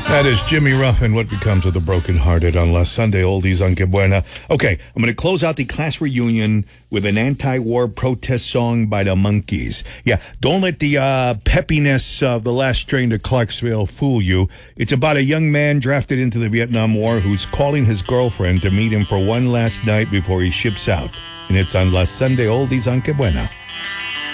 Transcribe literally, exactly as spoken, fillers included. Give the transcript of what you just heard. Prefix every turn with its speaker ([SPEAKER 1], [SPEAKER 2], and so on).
[SPEAKER 1] That is Jimmy Ruffin, What Becomes of the Brokenhearted on La Sunday Oldies on Que Buena. Okay, I'm going to close out the class reunion with an anti-war protest song by the Monkees. Yeah, don't let the uh, peppiness of the last train to Clarksville fool you. It's about a young man drafted into the Vietnam War who's calling his girlfriend to meet him for one last night before he ships out. And it's on La Sunday Oldies on Que Buena.